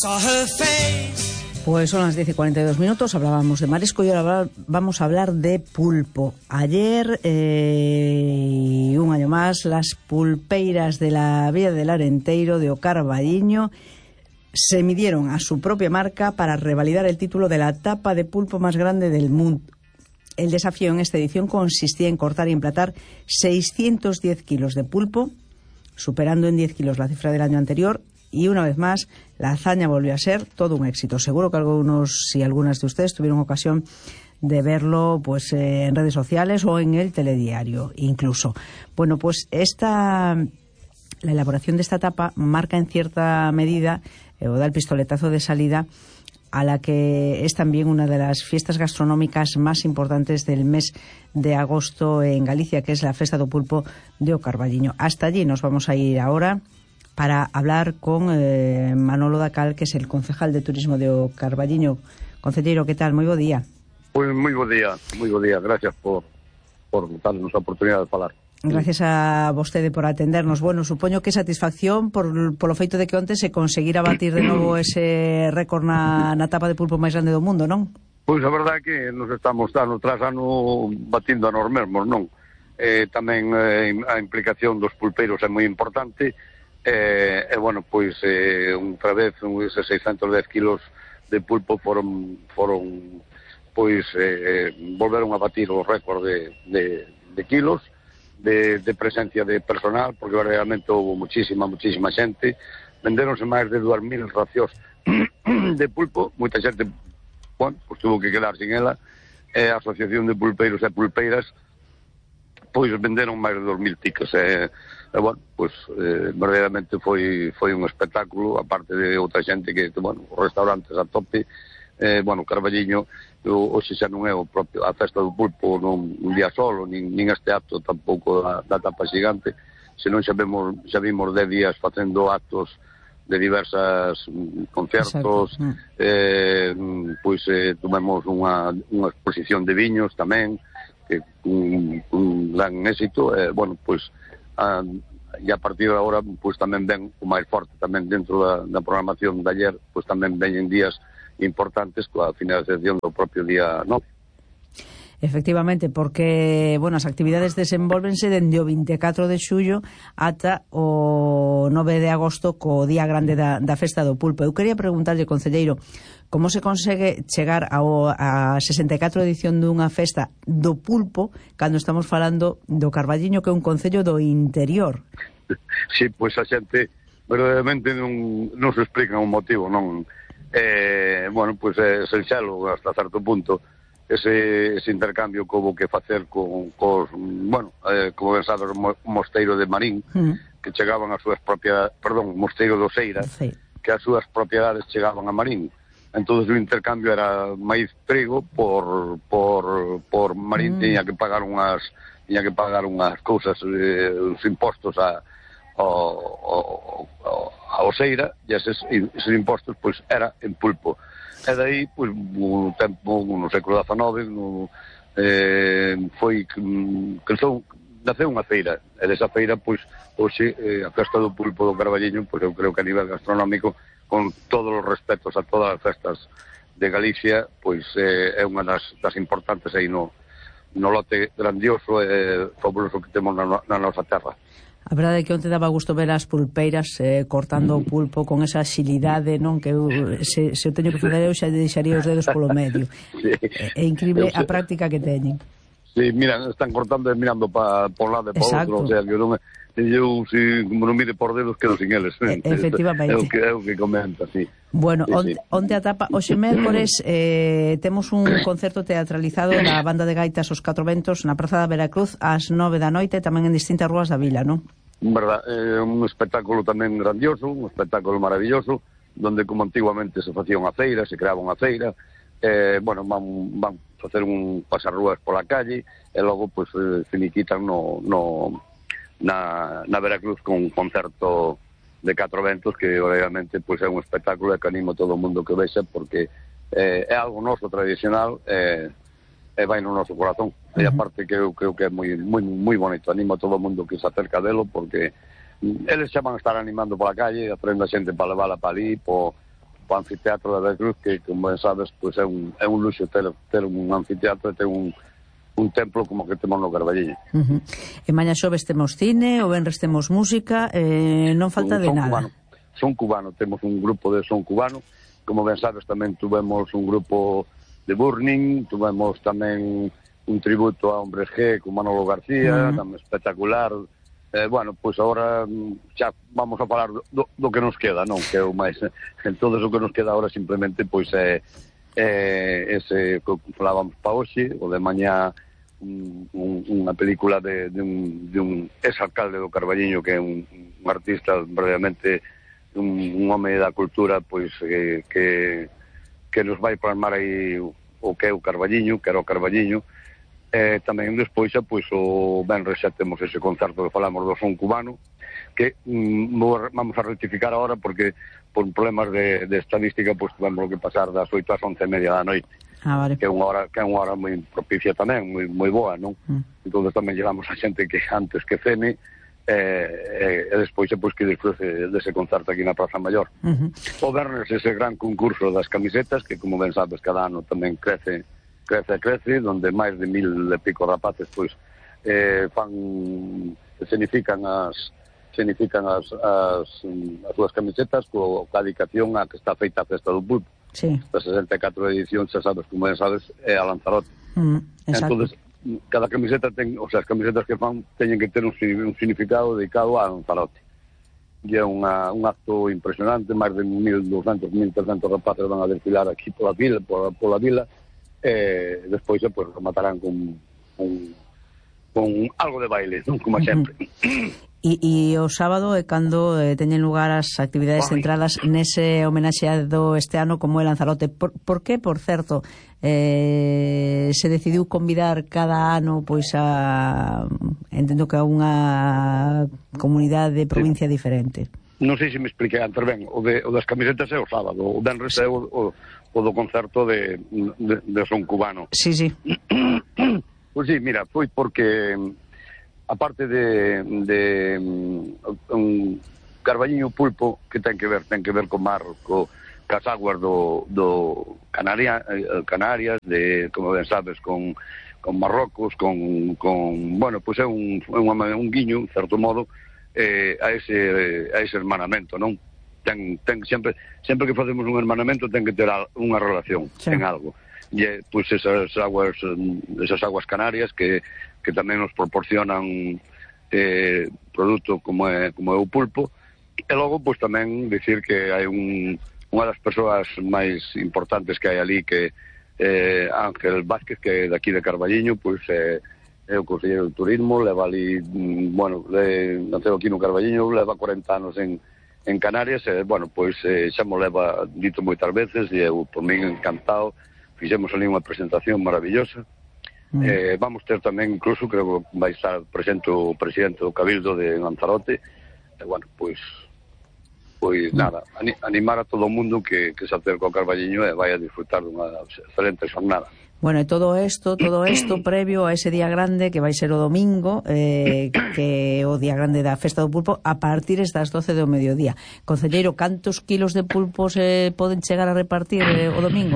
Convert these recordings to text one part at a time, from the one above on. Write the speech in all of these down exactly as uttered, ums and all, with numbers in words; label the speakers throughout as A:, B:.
A: Pues son las diez y cuarenta y dos minutos, hablábamos de marisco y ahora vamos a hablar de pulpo. Ayer, eh, un año más, las pulpeiras de la Vía del Arenteiro de O Carballiño se midieron a su propia marca para revalidar el título de la tapa de pulpo más grande del mundo. El desafío en esta edición consistía en cortar y emplatar seiscientos diez kilos de pulpo, superando en diez kilos la cifra del año anterior. Y una vez más, la hazaña volvió a ser todo un éxito. Seguro que algunos y algunas de ustedes tuvieron ocasión de verlo pues eh, en redes sociales o en el telediario incluso. Bueno, pues esta, la elaboración de esta tapa marca en cierta medida eh, o da el pistoletazo de salida a la que es también una de las fiestas gastronómicas más importantes del mes de agosto en Galicia, que es la Festa do Pulpo de O Carballiño. Hasta allí nos vamos a ir ahora para hablar con eh, Manolo Dacal, que es el concejal de turismo de O Carballiño. Concelleiro, que tal? Moi bo día.
B: Pois moi bo día, moi bo día. Gracias por, por darnos a oportunidade de falar.
A: Gracias a vostede por atendernos. Bueno, supoño que satisfacción por polo feito de que onte se conseguira batir de novo ese récord na, na tapa de pulpo máis grande do mundo, non?
B: Pois a verdade é que nos estamos ano tras ano batindo a nos mesmos, non? Eh, tamén eh, a implicación dos pulpeiros é moi importante. E, eh, bueno, pois eh, outra vez esos seiscientos dez kilos de pulpo foron foron pois eh, volveron a batir o récord de, de, de kilos de, de presencia de personal, porque realmente houve muchísima, muchísima xente. Vendéronse máis de dúas mil racións de pulpo, moita xente, bueno, pois tuvo que quedar sin ela. E a Asociación de Pulpeiros e Pulpeiras pois venderon máis de dos mil tickets. E, e bueno, pois eh, verdadeiramente foi foi un espectáculo, aparte de outra xente que, bueno, os restaurantes a tope. Eh, bueno, Carballiño hoxe xa non é o propio a festa do pulpo non un día solo, nin, nin este acto tampouco da, da tapa xigante, senón xa vemos xa vimos dez días facendo actos de diversas mm, concertos. Mm. eh, pois eh, tumemos unha, unha exposición de viños tamén, que un, un gran éxito. Eh, bueno, pois a, e a partir de agora pois tamén ven o máis forte tamén dentro da, da programación de ayer, pois tamén veñen días importantes coa finalización do propio día nove.
A: Efectivamente, porque, bueno, as actividades desenvolvense dende o vinte e catro de xullo ata o nove de agosto, co día grande da, da Festa do Pulpo. Eu quería preguntarlle, concelleiro, como se consegue chegar ao, a sesenta e catro edición dunha festa do pulpo cando estamos falando do Carballiño, que é un concello do interior?
B: Sí, pois a xente verdadeiramente non, non se explica o motivo, non. Eh, bueno, pois é esencial hasta certo punto ese, ese intercambio que houve que facer con, cos, bueno, eh, como ben sabes, o mosteiro de Marín, mm. que chegaban as súas propiedades, perdón, mosteiro do Seira, sí. que as súas propiedades chegaban a Marín. Entón o intercambio era maíz trigo por por por Marín, mm. tiña que pagar unhas tiña que pagar unhas cousas, eh, os impostos a ao, ao, ao Seira, e eses, eses impostos pois era en pulpo. E daí, pois, no tempo, no século dezenove, no, eh, foi que naceu, naceu unha feira, e desa feira, pois, hoxe, eh, a festa do pulpo do Carballiño, pois eu creo que a nivel gastronómico, con todos os respetos a todas as festas de Galicia, pois eh, é unha das, das importantes aí no, no lote grandioso e fabuloso que temos na, na nosa terra.
A: A verdade é que onte daba gusto ver as pulpeiras eh, cortando o pulpo con esa xilidade, non? Que eu, se, se eu teño que fazer eu xa deixaría os dedos polo medio. Sí. É, é increíble a práctica que teñen.
B: Sí, mira, están cortando e mirando pa, por lado e por outro, o sea, que non é... Eu, si, como non mire por dedos, quedo sin eles.
A: Eh, efectivamente.
B: É o que, é o que comenta, sí.
A: Bueno,
B: sí,
A: onte,
B: sí.
A: onte a tapa, hoxe mércores, eh, temos un concerto teatralizado da banda de gaitas Os Catro Ventos na Praza da Veracruz ás nove da noite, tamén en distintas rúas da vila, non?
B: Verdad, é un espectáculo tamén grandioso, un espectáculo maravilloso, donde como antiguamente se facía unha feira, se creaba unha feira, eh, bueno, van, van facer un pasarrúas pola calle, e logo, pois, pues, finiquitan no... no Na, na Veracruz con un concerto de Catro Ventos que obviamente pois, é un espectáculo e que animo todo o mundo que vexa porque eh, é algo noso tradicional e, e vai no noso corazón. Uh-huh. E aparte que eu creo que é moi, moi, moi bonito, animo a todo o mundo que se acerca delo porque eles xa van a estar animando pola calle, aprendo a xente para levala para ali, po, o anfiteatro da Cruz, que, como ben sabes, pois é un, é un luxo ter, ter un anfiteatro e ter un, un templo como que temos no Carballiño.
A: Uh -huh. E mañá xoves temos cine, o venres temos música, eh, non falta de
B: son
A: nada.
B: Cubano, son cubano, temos un grupo de son cubano, como ben sabes tamén tuvemos un grupo de Burning, tuvemos tamén un tributo a Hombres G con Manolo García, uh -huh. tamén espectacular. Eh, bueno, pois pues agora xa vamos a falar do, do que nos queda, non? Que é o máis, entón o que nos queda agora simplemente pois é, é ese que falábamos pa hoxe, o de mañá un, un, unha película de, de, un, de un ex-alcalde do Carballiño, que é un, un artista realmente un, un home da cultura, pois que, que, que nos vai plasmar aí o que é o Carballiño, que era o Carballiño. Eh, tamén despois xa, pois, o venres xa temos ese concerto que falamos do son cubano, que mm, vamos a rectificar ahora porque por problemas de, de estadística pois tuvemos que pasar das oito ás once e media da noite,
A: ah, vale.
B: que é unha hora que é unha hora moi propicia tamén, moi, moi boa, non? Mm. Entón tamén llegamos a xente que antes que cene eh, e despois xa pois que disfrute dese concerto aquí na Praza Maior. Uh -huh. O venres ese gran concurso das camisetas que, como ben sabes, cada ano tamén crece crece, crece, donde máis de mil e pico rapaces pois eh, fan, escenifican as escenifican as, as, as súas camisetas co ca dedicación a que está feita a Festa do Pulpo.
A: Sí.
B: A sesenta e catro edición, xa sabes, como ben sabes, é a Lanzarote.
A: Mm,
B: entonces, cada camiseta ten, o sea, as camisetas que fan teñen que ter un, un significado dedicado a Lanzarote. E é unha, un acto impresionante, máis de mil doscientos, mil trescentos rapaces van a desfilar aquí pola vila, pola, pola vila, e despois pues, rematarán con, con, con algo de baile, non? Como sempre.
A: E, e o sábado é cando eh, teñen lugar as actividades Ay. centradas nese homenaxeado este ano como é Lanzarote. Por, por que, por certo, eh, se decidiu convidar cada ano pois a, entendo que a unha comunidade de provincia sí. diferente?
B: Non sei se me expliquei antes ben, o, de, o das camisetas é o sábado, o venres é o, o, o do concerto de, de, de son cubano.
A: Sí, sí.
B: Pois sí, mira, foi porque aparte de, de un Carballiño Pulpo que ten que ver, ten que ver con mar, co cas aguas do, do Canaria, Canarias, de, como ben sabes, con, con Marrocos, con, con bueno, pois é un, un, un guiño, en certo modo, eh, a ese a ese hermanamento, non? Ten, ten sempre sempre que facemos un hermanamento ten que ter unha relación sí. en algo. E pois esas aguas esas aguas canarias que que tamén nos proporcionan eh, produto como é, como é o pulpo, e logo pois tamén dicir que hai un, unha das persoas máis importantes que hai ali que eh, Ángel Vázquez, que é daqui de Carballiño, pois é, é o conselleiro de turismo, leva ali, bueno, le, naceu aquí no Carballiño, leva corenta anos en, en Canarias, e, bueno, pois eh, xa mo leva dito moitas veces, e eu, por mí, encantado, fixemos ali unha presentación maravillosa. Mm. Eh, vamos ter tamén, incluso, creo que vai estar presente o presidente do Cabildo de Lanzarote, e, bueno, pois, pois, mm. nada, animar a todo o mundo que, que se acerca ao Carballiño e vai a disfrutar dunha excelente xornada.
A: Bueno, e todo isto, todo isto previo a ese día grande que vai ser o domingo, eh, que é o día grande da Festa do Pulpo, a partir das doce do mediodía. Concelleiro, cantos kilos de pulpos eh, poden chegar a repartir eh, o domingo?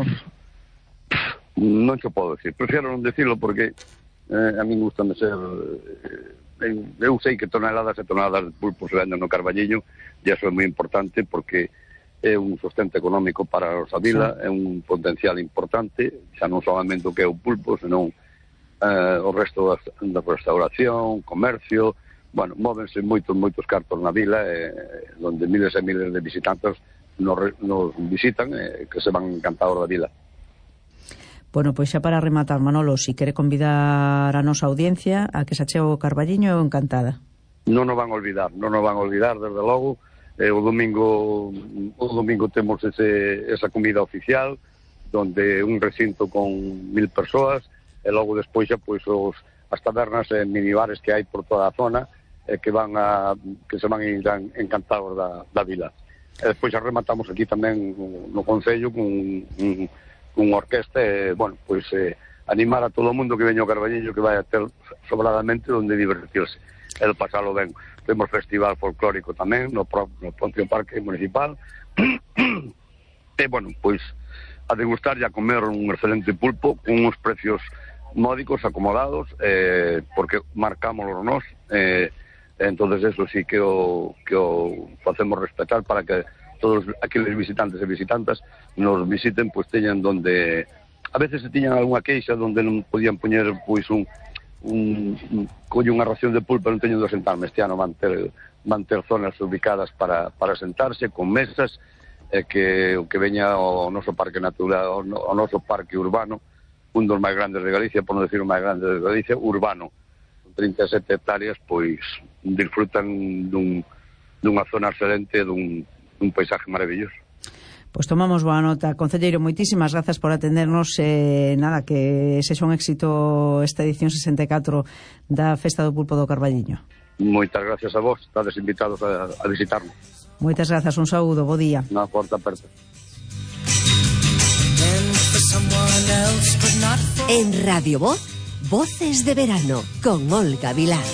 B: Non te podo decir, prefiero non decirlo porque eh, a mí gusta ser eh, eu sei que toneladas e toneladas de pulpo se venden no Carballiño e eso é moi importante porque é un sustento económico para a nosa vila, sí. é un potencial importante, xa non solamente o que é o pulpo, senón eh, o resto da restauración, comercio, bueno, móvense moitos, moitos cartos na vila, eh, onde miles e miles de visitantes nos, nos visitan e eh, que se van encantados da vila.
A: Bueno, pois xa para rematar, Manolo, si quere convidar a nosa audiencia a que se achegue o Carballiño, eu encantada.
B: Non nos van a olvidar, non nos van a olvidar, desde logo. Eh, o domingo o domingo temos ese, esa comida oficial, donde un recinto con mil persoas, e logo despois xa pois os, as tabernas e minibares que hai por toda a zona, eh, que van a que se van a ir encantados da, da vila. E despois xa rematamos aquí tamén no Concello con un unha orquesta e, bueno, pois eh, animar a todo o mundo que veña ao Carballiño que vai a ter sobradamente onde divertirse e pasalo ben. Temos festival folclórico tamén no, pro, no propio Parque Municipal E, bueno, pois, a degustar e a comer un excelente pulpo con uns precios módicos, acomodados, eh, porque marcámoslo nós, eh, entonces eso sí que o, que o facemos respetar para que todos aqueles visitantes e visitantas nos visiten, pois teñan donde... A veces se tiñan algunha queixa donde non podían poñer, pois, un, un, un coño unha ración de pulpa, non teño onde sentarme. Este ano van ter, van ter zonas ubicadas para, para sentarse, con mesas, e que o que veña ao noso parque natural, ao, ao noso parque urbano, un dos máis grandes de Galicia, por non decir o máis grande de Galicia, urbano, con trinta e sete hectáreas, pois disfrutan dun, dunha zona excelente, dun, dun paisaje maravilloso.
A: Pois tomamos boa nota. Concelleiro, moitísimas grazas por atendernos. Eh, nada, que sexa un éxito esta edición sesenta e catro da Festa do Pulpo do Carballiño.
B: Moitas gracias a vos, estades invitados a, a visitarnos.
A: Moitas grazas, un saúdo, bo día.
B: Unha porta aperta.
C: En Radio Voz, Voces de Verano, con Olga Vilar.